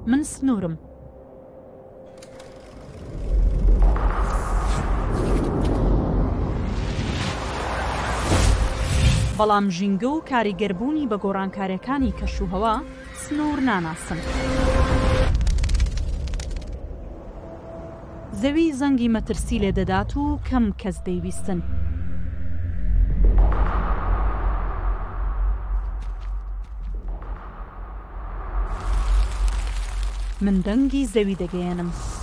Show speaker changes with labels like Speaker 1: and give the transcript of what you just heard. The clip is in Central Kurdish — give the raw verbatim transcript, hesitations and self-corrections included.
Speaker 1: من سنوورم. بەڵام ژینگە و کاریگەربوونی بە گۆڕانکاریەکانی کەشوهەوا سنوور ناناسم. زەوی زەنگی مەترسی لێ دەدات و کەم کەس دەیویستن. من دەنگی زەوی دەگەیەنم.